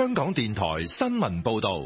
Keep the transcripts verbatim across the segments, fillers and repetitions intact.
香港電台新聞報道。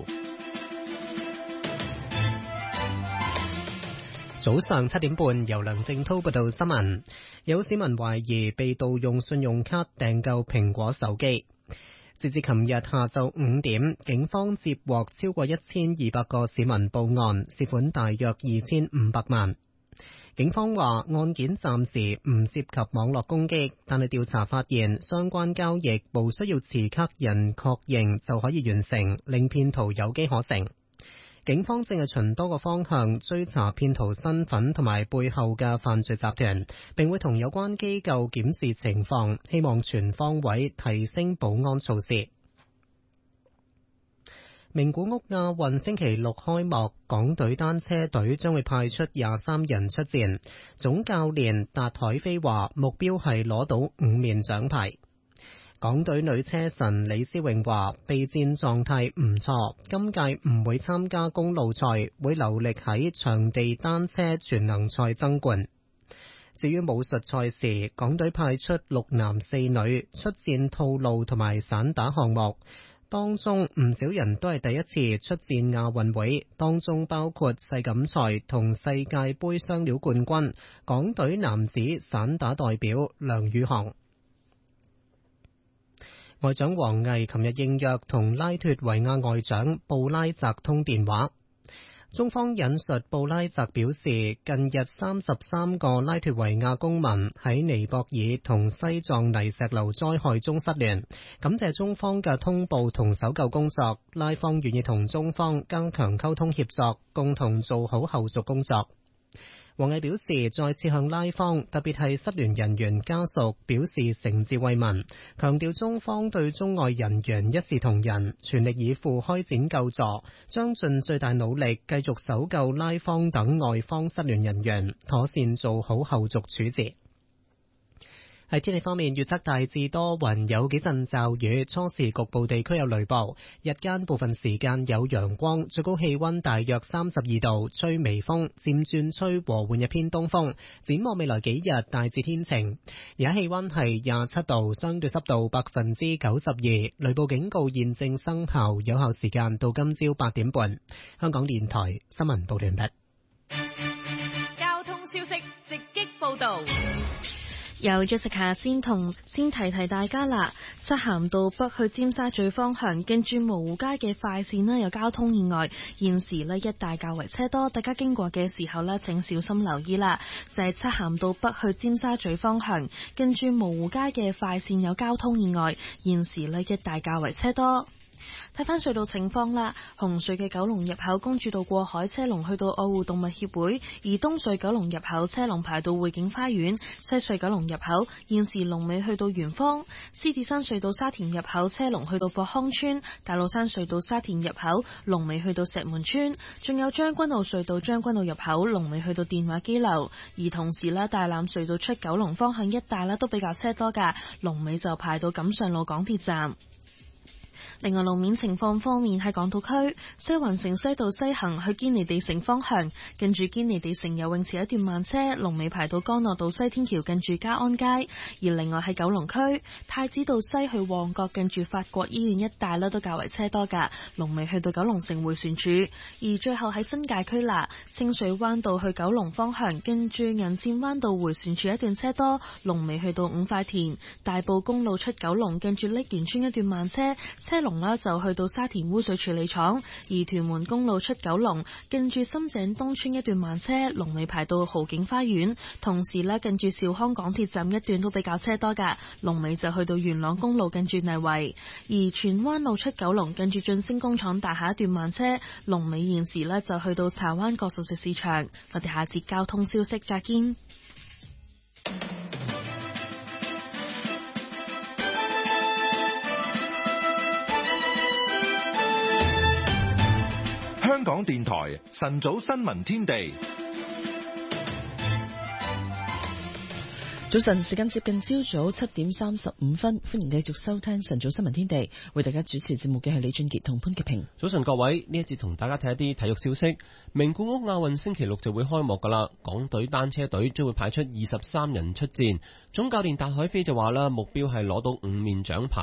早上七點半，由梁正濤報道新聞。有市民懷疑被盜用信用卡訂購蘋果手機。截至琴日下晝五點，警方接獲超過一千二百個市民報案，涉款大約二千五百萬。警方話案件暫時唔涉及網絡攻擊，但係調查發現相關交易無需要持卡人確認就可以完成，令騙徒有機可乘。警方正係循多個方向追查騙徒身份同埋背後嘅犯罪集團，並會同有關機構檢視情況，希望全方位提升保安措施。名古屋亞運星期六開幕，港隊單車隊將會派出廿三人出戰。總教練達海飛話，目標係攞到五面獎牌。港隊女車神李思穎話，備戰狀態唔錯，今屆唔會參加公路賽，會留力喺場地單車全能賽爭冠。至於武術賽事，港隊派出六男四女出戰套路同埋散打項目，當中唔少人都係第一次出戰亞運會，當中包括世錦賽同世界盃雙料冠軍港隊男子散打代表梁宇航。外長王毅琴日應約同拉脫維亞外長布拉澤通電話。中方引述布拉澤表示，近日三十三個拉脫維亞公民喺尼泊爾同西藏泥石流災害中失聯，感謝中方嘅通報同搜救工作，拉方願意同中方加強溝通協作，共同做好後續工作。王毅表示，再次向拉方，特別係失聯人員家屬表示誠摯慰問，強調中方對中外人員一視同仁，全力以赴開展救助，將盡最大努力繼續搜救拉方等外方失聯人員，妥善做好後續處置。喺天氣方面，預測大致多雲，有幾陣驟雨，初時局部地區有雷暴，日間部分時間有陽光，最高氣溫大約三十二度，吹微風，漸轉吹和緩一偏東風。展望未來幾日大致天晴，而家氣溫係廿七度，相對濕度百分之九十二，雷暴警告現正生效，有效時間到今朝八點半。香港電台新聞報道完畢。 交通消息直擊報道。 由 Jessica 先同先提提大家啦，漆咸道北去尖沙咀方向，近住蕪湖街嘅快線呢有交通意外，現時呢一帶較為車多，大家經過嘅時候呢請小心留意啦。就係漆咸道北去尖沙咀方向，近住蕪湖街嘅快線有交通意外，現時呢一帶較為車多。睇返隧道情況啦，紅隧嘅九龍入口公主道過海車龍去到愛護動物協會，而東隧九龍入口車龍排到匯景花園，西隧九龍入口現時龍尾去到圓方，獅子山隧道沙田入口車龍去到博康村，大老山隧道沙田入口龍尾去到石門村，仲有將軍澳隧道將軍澳入口龍尾去到電話機樓，而同時呢大欖隧道出九龍方向一帶呢都比較車多㗎，龍尾就排到錦上路港鐵站。另外路面情況方面，喺港島區西環城西道西行去堅尼地城方向，近住堅尼地城游泳池一段慢車，龍尾排到干諾道西天橋近住嘉安街。而另外喺九龍區太子道西去旺角近住法國醫院一帶呢都較為車多㗎，龍尾去到九龍城迴旋處。而最後喺新界區啦，清水灣道去九龍方向，近住銀線灣道迴旋處一段車多，龍尾去到五塊田。大埔公路出九龍近住瀝源村一段慢車，車龍啦就去到沙田污水處理廠。而屯門公路出九龍近住深井東村一段慢車，龍尾排到豪景花園。同時咧近住兆康港鐵站一段都比較車多噶，龍尾就去到元朗公路近住泥圍。而荃灣路出九龍近住晉升工廠大廈一段慢車，龍尾現時咧就去到柴灣角熟食市場。我哋下節交通消息再見。 香港電台晨早新聞天地， 早晨時間接近朝早七點三十五分，歡迎繼續收聽晨早新聞天地，為大家主持節目嘅係李俊傑同潘潔平。 早晨各位，呢一節同大家睇一啲體育消息。名古屋亞運星期六就會開幕噶啦，港隊單車隊將會派出二十三人出戰，總教練達海飛就話啦，目標係攞到五面獎牌。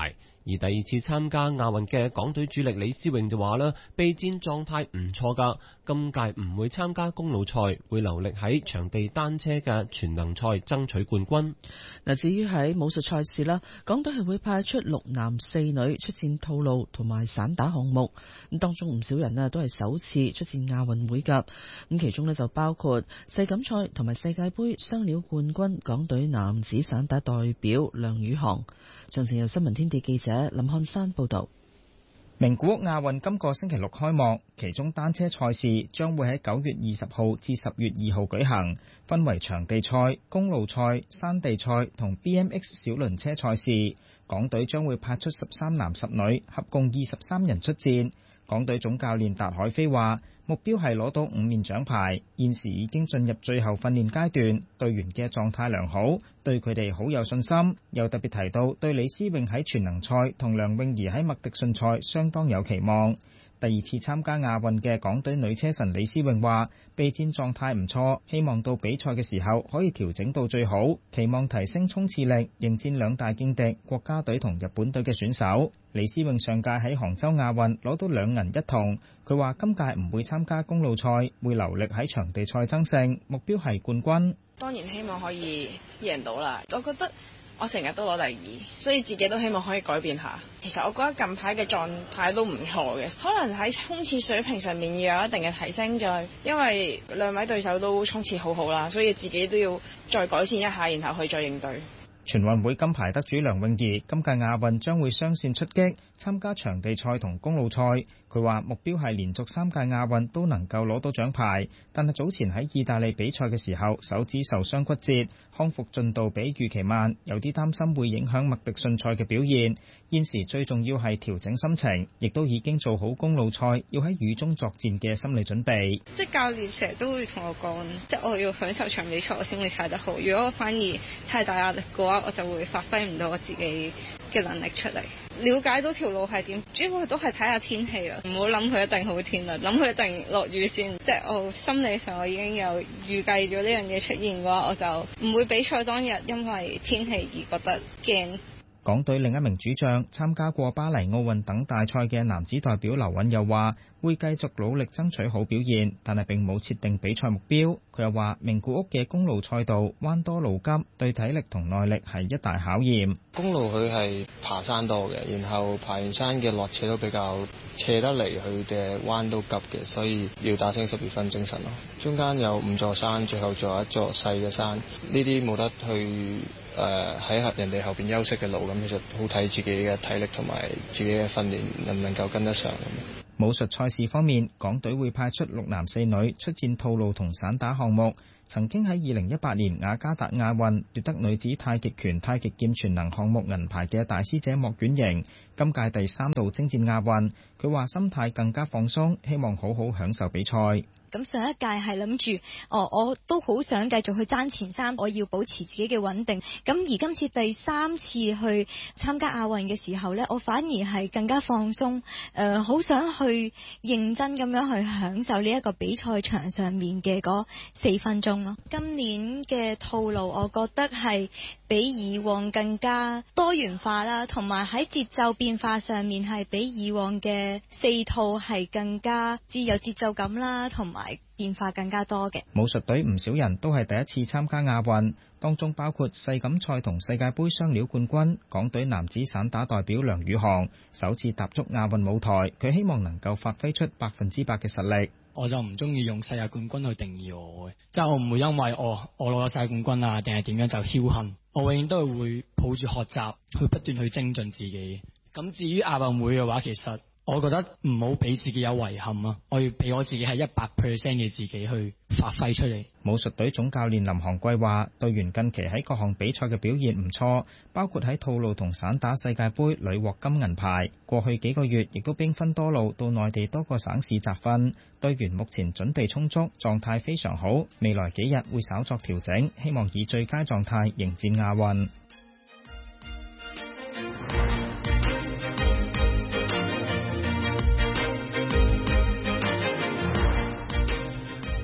而第二次參加亞運嘅港隊主力李思穎就話啦，備戰狀態唔錯㗎，今屆唔會參加公路賽，會留力喺場地單車嘅全能賽爭取冠軍。 嗱，至於喺武術賽事啦，港隊係會派出六男四女出戰套路同埋散打項目，咁當中唔少人啊都係首次出戰亞運會㗎，咁其中呢，就包括世錦賽同埋世界盃雙料冠軍港隊男子散打代表梁宇航。詳情由新聞天地記者林漢山報道。 名古屋亞運今個星期六開幕，其中單車賽事將會喺九月二十號至十月二號舉行，分為場地賽、公路賽、山地賽同 B M X 小輪車賽事。港隊將會派出十三男十女，合共二十三人出戰。港隊總教練達海飛話，目標係攞到五面獎牌，現時已經進入最後訓練階段，隊員嘅狀態良好，對佢哋好有信心。又特別提到對李思穎喺全能賽同梁詠儀喺麥迪遜賽相當有期望。第二次參加亞運嘅港隊女車神李思穎話，備戰狀態唔錯，希望到比賽嘅時候可以調整到最好，期望提升衝刺力，迎戰兩大勁敵國家隊同日本隊嘅選手。李思穎上屆喺杭州亞運攞到兩銀一銅，佢話今屆唔會參加公路賽，會留力喺場地賽爭勝，目標係冠軍。 當然希望可以贏到啦，我覺得我成日都攞第二，所以自己都希望可以改變下。其實我覺得近排嘅狀態都唔錯嘅，可能喺衝刺水平上面要有一定嘅提升，再因為兩位對手都衝刺好好啦，所以自己都要再改善一下，然後去再應對。 全運會金牌得主梁詠儀今屆亞運將會雙線出擊，參加場地賽同公路賽。佢話目標係連續三屆亞運都能夠攞到獎牌，但係早前喺意大利比賽嘅時候手指受傷骨折，康復進度比預期慢，有啲擔心會影響麥迪遜賽嘅表現。現時最重要係調整心情，亦都已經做好公路賽要喺雨中作戰嘅心理準備。 即係教練成日都會同我講，即係我要享受場比賽我先會踩得好，如果我反而太大壓力嘅話，我就會發揮唔到我自己嘅能力出嚟。了解到條路係點，主要都係睇下天氣啊，唔好諗佢一定好天啦，諗佢一定落雨先。即係我心理上我已經有預計咗呢樣嘢出現嘅話，我就唔會比賽當日因為天氣而覺得驚。 港隊另一名主將參加過巴黎奧運等大賽嘅男子代表劉允又話，會繼續努力爭取好表現，但係並冇設定比賽目標。佢又話，名古屋嘅公路賽道彎多路急，對體力同耐力係一大考驗。 公路佢係爬山多嘅，然後爬完山嘅落斜都比較斜得嚟，佢嘅彎都急嘅，所以要打醒十二分精神咯。中間有五座山，最後仲有一座細嘅山，呢啲冇得去誒喺、呃、人哋後邊休息嘅路，咁其實好睇自己嘅體力同埋自己嘅訓練能唔能夠跟得上。 武術賽事方面，港隊會派出六男四女出戰套路同散打項目。曾經喺二零一八年雅加達亞運奪得女子太極拳、太極劍全能項目銀牌嘅大師姐莫婉瑩，今屆第三度征戰亞運。佢話心態更加放鬆，希望好好享受比賽。 咁上一屆係諗住，哦，我都好想繼續去爭前三，我要保持自己嘅穩定。咁而今次第三次去參加亞運嘅時候呢，我反而係更加放鬆，誒、呃，好想去認真咁樣去享受呢一個比賽場上面嘅嗰四分鐘咯。今年嘅套路，我覺得係比以往更加多元化啦，同埋喺節奏變化上面係比以往嘅四套係更加之有節奏感啦，同埋變化更加多嘅。 武術隊唔少人都係第一次參加亞運，當中包括世錦賽同世界盃雙料冠軍港隊男子散打代表梁宇航，首次踏足亞運舞台，佢希望能夠發揮出百分之百嘅實力。 我就唔中意用世界冠軍去定義我嘅，即係我唔會因為我我攞咗世界冠軍啊，定係點樣就僥倖。我永遠都係會抱住學習，去不斷去精進自己。咁至於亞運會嘅話，其實我覺得唔好俾自己有遺憾啊！我要俾我自己係一百 percent 嘅自己去發揮出嚟。 武術隊總教練林航貴話，隊員近期喺各項比賽嘅表現唔錯，包括喺套路同散打世界盃屢獲金銀牌。過去幾個月亦都兵分多路到內地多個省市集訓，隊員目前準備充足，狀態非常好。未來幾日會稍作調整，希望以最佳狀態迎戰亞運。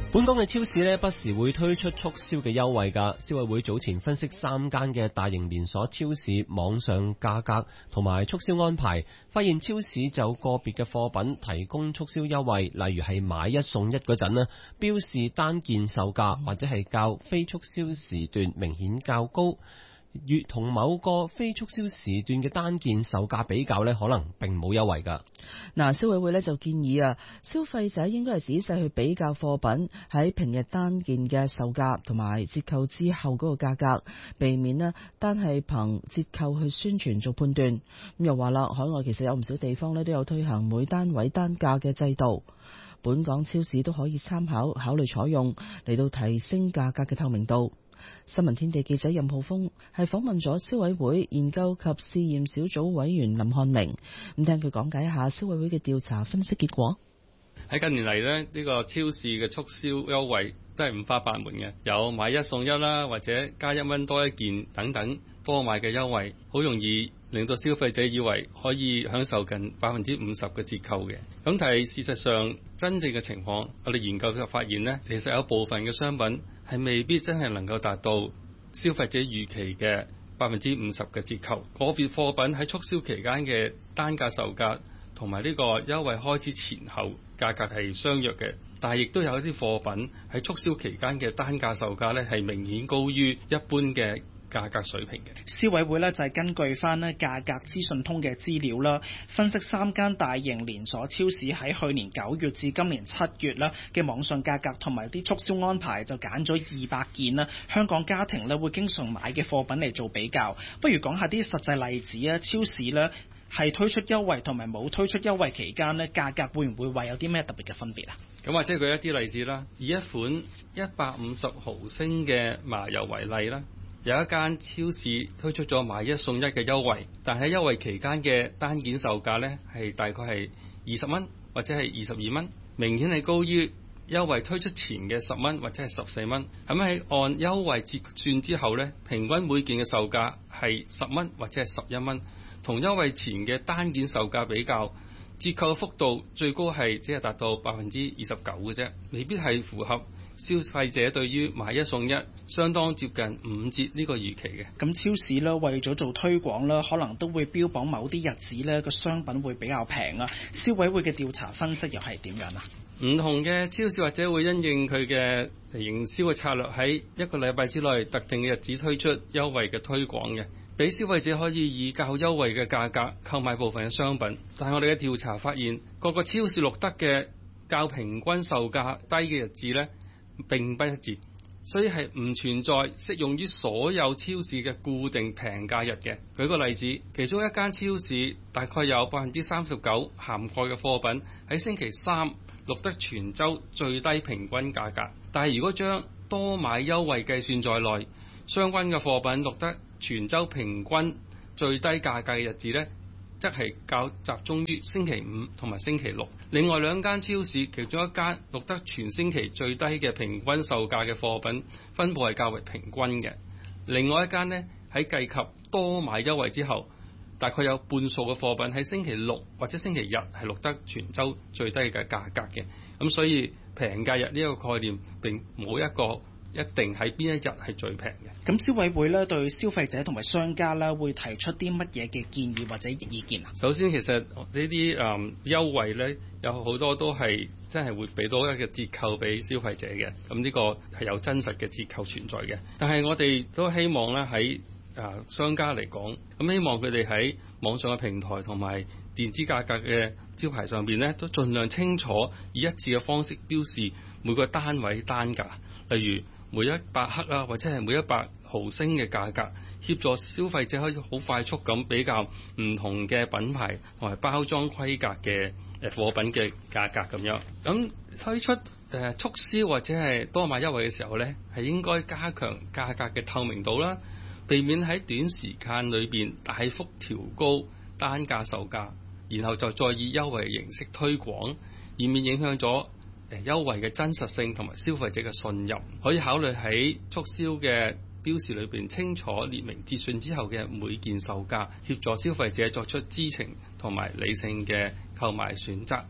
本港嘅超市呢，不時會推出促銷嘅優惠㗎。消委會早前分析三間嘅大型連鎖超市網上價格同埋促銷安排，發現超市就個別嘅貨品提供促銷優惠，例如係買一送一嗰陣呢，標示單件售價或者係較非促銷時段明顯較高。與同某個非促銷時段嘅單件售價比較呢，可能並冇優惠㗎。 嗱，消委會呢就建議啊，消費者應該係仔細去比較貨品喺平日單件嘅售價同埋折扣之後嗰個價格，避免呢單係憑折扣去宣傳做判斷。咁又話啦，海外其實有唔少地方呢都有推行每單位單價嘅制度，本港超市都可以參考考慮採用，嚟到提升價格嘅透明度。新聞天地記者任浩峰係訪問咗消委會研究及試驗小組委員林漢明，咁聽佢講解一下消委會嘅調查分析結果。 喺近年嚟呢，呢個超市嘅促銷優惠都係五花八門嘅，有買一送一啦，或者加一蚊多一件等等多買嘅優惠，好容易令到消費者以為可以享受近百分之五十嘅折扣嘅。咁但係事實上真正嘅情況，我哋研究就發現呢，其實有部分嘅商品係未必真係能夠達到消費者預期嘅百分之五十嘅折扣。個別貨品喺促銷期間嘅單價售價同埋呢個優惠開始前後價格係相若嘅，但係亦都有一啲貨品喺促銷期間嘅單價售價呢係明顯高於一般嘅價格水平嘅。 消委會呢就係根據翻呢價格資訊通嘅資料啦，分析三間大型連鎖超市喺去年九月至今年七月啦嘅網上價格同埋啲促銷安排，就揀咗二百件啦香港家庭呢會經常買嘅貨品嚟做比較。不如講下啲實際例子啊，超市呢係推出優惠同埋冇推出優惠期間呢，價格會唔會話有啲咩特別嘅分別啊？ 咁或者舉一啲例子啦，以一款一百五十毫升嘅麻油為例啦，有一間超市推出咗買一送一嘅優惠，但喺優惠期間嘅單件售價呢係大概係二十蚊或者係二十二蚊，明顯係高於優惠推出前嘅十蚊或者係十四蚊。咁喺按優惠折算之後呢，平均每件嘅售價係十蚊或者係十一蚊。同優惠前嘅單件售價比較，折扣幅度最高係只係達到百分之二十九嘅啫，未必係符合消費者對於買一送一相當接近五折呢個預期嘅。 咁超市呢為咗做推廣啦，可能都會標榜某啲日子呢個商品會比較平啊。消委會嘅調查分析又係點樣啊？ 唔同嘅超市或者會因應佢嘅營銷嘅策略，喺一個禮拜之內特定嘅日子推出優惠嘅推廣嘅，俾消費者可以以較優惠嘅價格購買部分嘅商品。但係我哋嘅調查發現，各個超市錄得嘅較平均售價低嘅日子呢並不一致，所以係唔存在適用於所有超市嘅固定平價日嘅。舉個例子，其中一間超市大概有百分之三十九涵蓋嘅貨品喺星期三錄得全週最低平均價格，但係如果將多買優惠計算在內，相關嘅貨品錄得全週平均最低價格嘅日子呢，則係較集中於星期五同埋星期六。另外兩間超市，其中一間錄得全星期最低嘅平均售價嘅貨品分佈係較為平均嘅，另外一間呢，喺計及多買優惠之後，大概有半數嘅貨品喺星期六或者星期日係錄得全週最低嘅價格嘅。咁所以平價日呢一個概念並冇一個一定喺邊一日係最平嘅。 咁消委會咧對消費者同埋商家咧會提出啲乜嘢嘅建議或者意見啊？ 首先其實呢啲誒優惠咧有好多都係真係會俾到一個折扣俾消費者嘅，咁呢個係有真實嘅折扣存在嘅。但係我哋都希望咧喺誒商家嚟講，咁希望佢哋喺網上嘅平台同埋電子價格嘅招牌上邊咧，都盡量清楚以一致嘅方式標示每個單位單價，例如每一百克啊，或者係每一百毫升嘅價格，協助消費者可以好快速咁比較唔同嘅品牌同埋包裝規格嘅誒貨品嘅價格咁樣。咁推出誒促銷或者係多買優惠嘅時候呢，係應該加強價格嘅透明度啦，避免喺短時間裏邊大幅調高單價售價，然後就再以優惠形式推廣，以免影響咗誒優惠嘅真實性同埋消費者嘅信任。可以考慮喺促銷嘅標示裏邊清楚列明折算之後嘅每件售價，協助消費者作出知情同埋理性嘅購買選擇，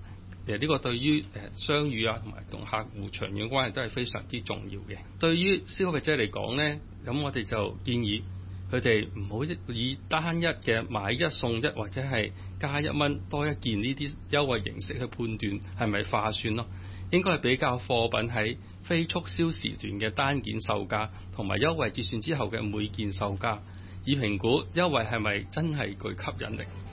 其實呢個對於誒商譽啊同埋同客戶長遠關係都係非常之重要嘅。對於消費者嚟講呢，咁我哋就建議佢哋唔好以單一嘅買一送一或者係加一蚊多一件呢啲優惠形式去判斷係咪划算咯。應該係比較貨品喺非促銷時段嘅單件售價同埋優惠折算之後嘅每件售價，以評估優惠係咪真係具吸引力。